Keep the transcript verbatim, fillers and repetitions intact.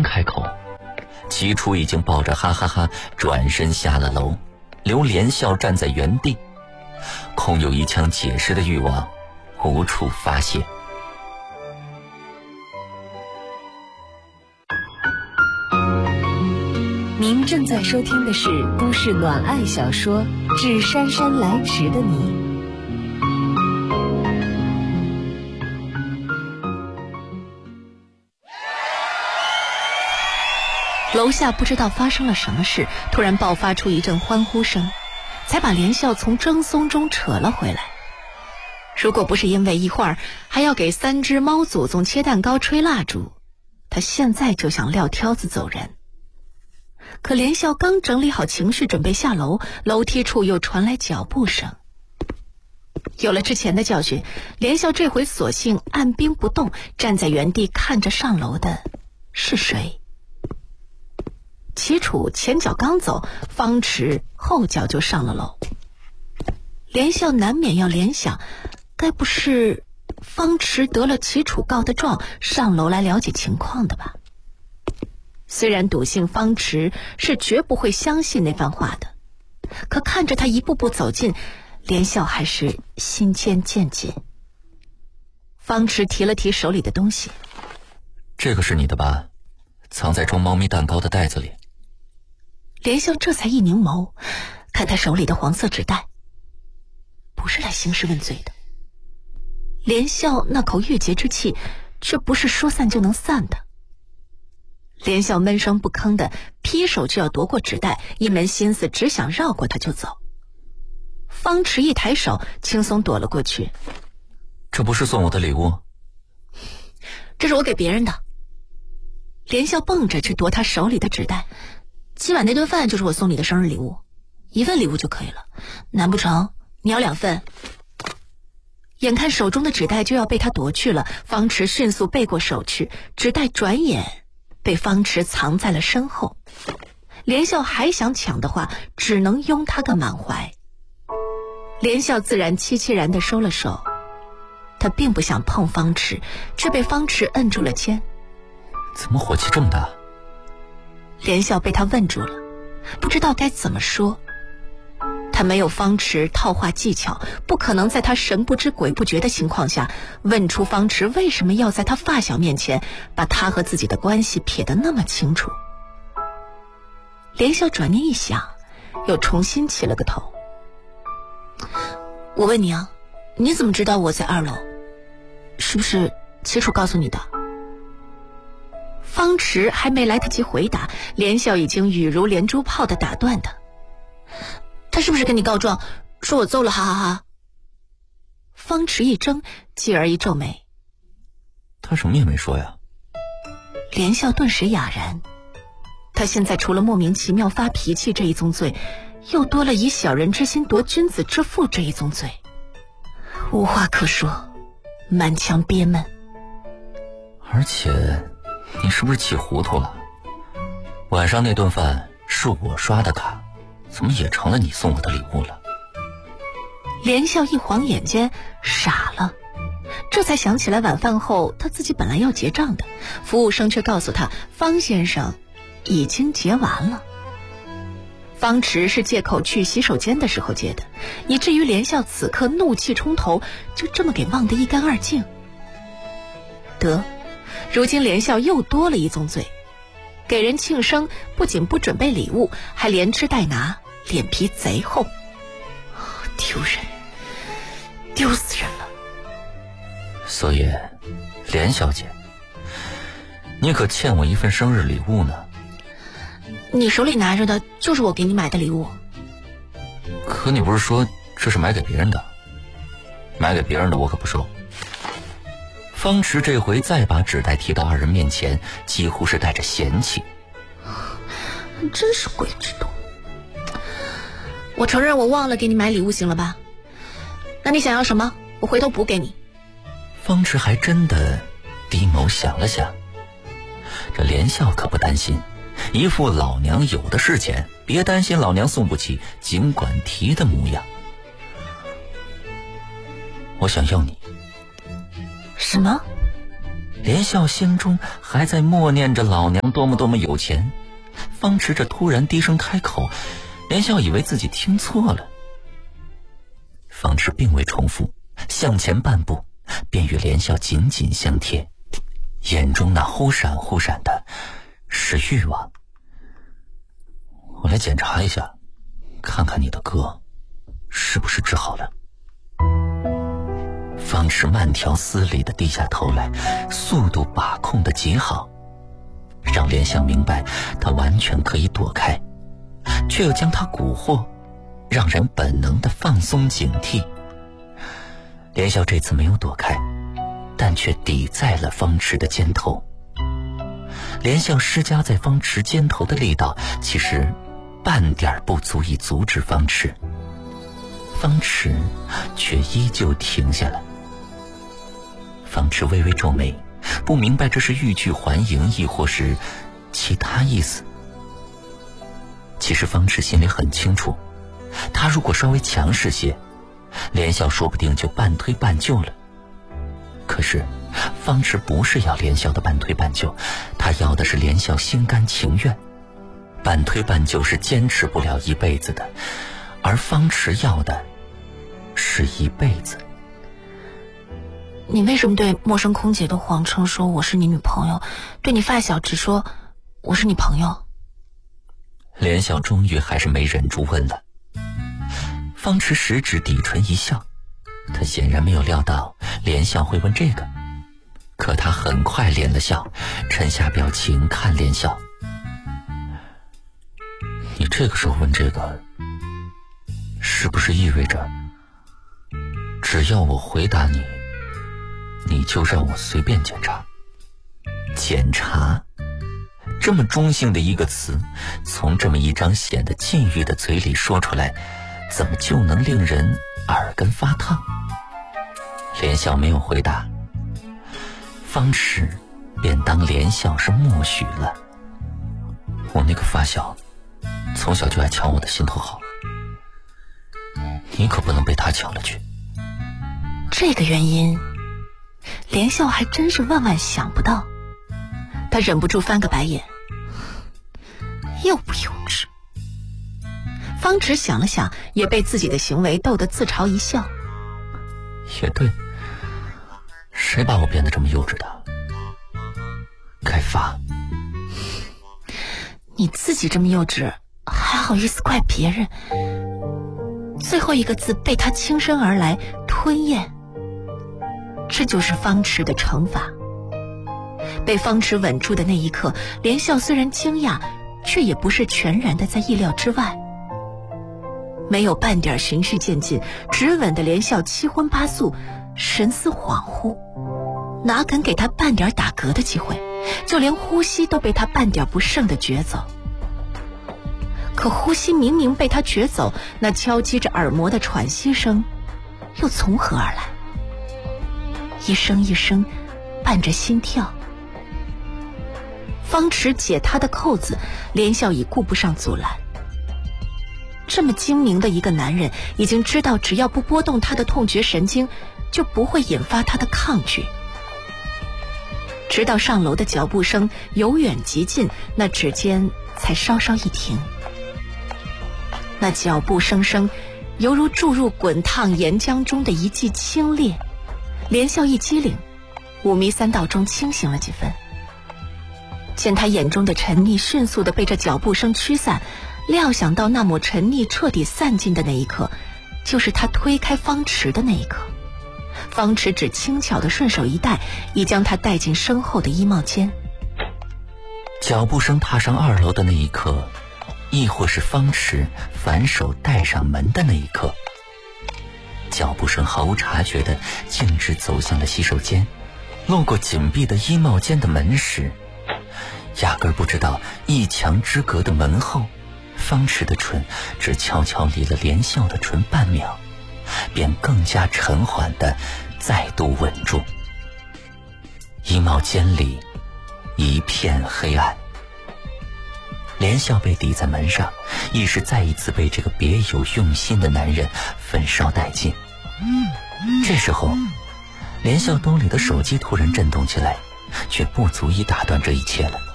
刚开口，齐楚已经抱着哈哈哈转身下了楼，留连笑站在原地，空有一腔解释的欲望，无处发泄。 您正在收听的是都市暖爱小说《致姗姗来迟的你》。楼下不知道发生了什么事，突然爆发出一阵欢呼声，才把连笑从争松中扯了回来。如果不是因为一会儿还要给三只猫祖宗切蛋糕吹蜡烛，他现在就想撂挑子走人。可连笑刚整理好情绪准备下楼，楼梯处又传来脚步声。有了之前的教训，连笑这回索性按兵不动，站在原地看着上楼的是谁。齐楚前脚刚走，方池后脚就上了楼。连笑难免要联想，该不是方池得了齐楚告的状，上楼来了解情况的吧？虽然笃信方池是绝不会相信那番话的，可看着他一步步走近，连笑还是心间渐紧。方池提了提手里的东西。 这个是你的吧？藏在装猫咪蛋糕的袋子里。 连笑这才一凝眸，看他手里的黄色纸袋，不是来兴师问罪的。连笑那口郁结之气，却不是说散就能散的。连笑闷声不吭的劈手就要夺过纸袋，一门心思只想绕过他就走。方池一抬手，轻松躲了过去。 这不是送我的礼物？ 这是我给别人的。连笑蹦着去夺他手里的纸袋。今晚那顿饭就是我送你的生日礼物，一份礼物就可以了，难不成你要两份？眼看手中的纸袋就要被他夺去了，方池迅速背过手去，纸袋转眼被方池藏在了身后。连笑还想抢的话，只能拥他个满怀。连笑自然凄凄然地收了手，他并不想碰方池，却被方池摁住了肩。 怎么火气这么大？ 连笑被他问住了，不知道该怎么说。他没有方池套话技巧，不可能在他神不知鬼不觉的情况下问出方池为什么要在他发小面前把他和自己的关系撇得那么清楚。连笑转念一想，又重新起了个头。我问你啊，你怎么知道我在二楼？是不是齐楚告诉你的？方池还没来得及回答，连笑已经语如连珠炮的打断他。他是不是跟你告状，说我揍了哈哈哈？方池一怔，继而一皱眉。 他什么也没说呀。 连笑顿时哑然，他现在除了莫名其妙发脾气这一宗罪，又多了以小人之心夺君子之腹这一宗罪，无话可说，满腔憋闷。 而且你是不是气糊涂了？晚上那顿饭是我刷的卡，怎么也成了你送我的礼物了？ 连笑一晃眼间傻了，这才想起来晚饭后他自己本来要结账的，服务生却告诉他方先生已经结完了。方池是借口去洗手间的时候结的，以至于连笑此刻怒气冲头，就这么给忘得一干二净。得，如今连笑又多了一宗罪，给人庆生不仅不准备礼物，还连吃带拿，脸皮贼厚，丢人，丢死人了。 所以连小姐，你可欠我一份生日礼物呢。 你手里拿着的就是我给你买的礼物。 可你不是说这是买给别人的？买给别人的我可不收。方池这回再把纸袋提到二人面前，几乎是带着嫌弃。 真是鬼知道。我承认我忘了给你买礼物，行了吧？那你想要什么，我回头补给你。 方池还真的低眸想了想，这连笑可不担心，一副老娘有的是钱，别担心老娘送不起，尽管提的模样。我想要你。 什么？ 连笑心中还在默念着老娘多么多么有钱，方池这突然低声开口，连笑以为自己听错了。方池并未重复，向前半步，便与连笑紧紧相贴，眼中那忽闪忽闪的是欲望。我来检查一下，看看你的歌是不是治好了。方池慢条斯理地低下头来，速度把控得极好，让连笑明白他完全可以躲开，却又将他蛊惑，让人本能地放松警惕。连笑这次没有躲开，但却抵在了方池的肩头。连笑施加在方池肩头的力道，其实半点不足以阻止方池，方池却依旧停下了。方池微微皱眉，不明白这是欲拒还迎，亦或是其他意思。其实方池心里很清楚，他如果稍微强势些，连笑说不定就半推半就了。可是方池不是要连笑的半推半就，他要的是连笑心甘情愿。半推半就是坚持不了一辈子的，而方池要的是一辈子。 你为什么对陌生空姐都谎称说我是你女朋友，对你发小只说我是你朋友？ 连笑终于还是没忍住问了。方池食指抵唇一笑，他显然没有料到连笑会问这个，可他很快敛了笑，沉下表情看连笑。你这个时候问这个，是不是意味着只要我回答你，你就让我随便检查？检查这么中性的一个词，从这么一张显得禁欲的嘴里说出来，怎么就能令人耳根发烫？连笑没有回答，方池便当连笑是默许了。我那个发小从小就爱抢我的心头好，你可不能被他抢了去。 这个原因连笑还真是万万想不到，他忍不住翻个白眼，幼不幼稚？方池想了想，也被自己的行为逗得自嘲一笑。 也对，谁把我变得这么幼稚的？该罚。 你自己这么幼稚，还好意思怪别人？最后一个字被他轻身而来吞咽，这就是方池的惩罚。被方池稳住的那一刻，连笑虽然惊讶，却也不是全然的在意料之外。没有半点循序渐进，只稳的连笑七荤八素，神思恍惚，哪肯给他半点打嗝的机会，就连呼吸都被他半点不剩的掘走。可呼吸明明被他掘走，那敲击着耳膜的喘息声又从何而来？一声一声伴着心跳。方池解他的扣子，连笑已顾不上阻拦。这么精明的一个男人，已经知道只要不拨动他的痛觉神经，就不会引发他的抗拒。直到上楼的脚步声由远及近，那指尖才稍稍一停。那脚步声声犹如注入滚烫岩浆中的一剂清冽，连笑一激灵，五迷三道中清醒了几分。见他眼中的沉溺迅速地被这脚步声驱散，料想到那抹沉溺彻底散尽的那一刻，就是他推开方池的那一刻。方池只轻巧地顺手一带，已将他带进身后的衣帽间。 脚步声踏上二楼的那一刻，亦或是方池反手带上门的那一刻，脚步声毫无察觉地径直走向了洗手间。路过紧闭的衣帽间的门时，压根儿不知道一墙之隔的门后，方池的唇只悄悄离了连笑的唇半秒，便更加沉缓地再度稳住。衣帽间里一片黑暗，连笑被抵在门上，亦是再一次被这个别有用心的男人焚烧殆尽。这时候连笑兜里的手机突然震动起来， 却不足以打断这一切了。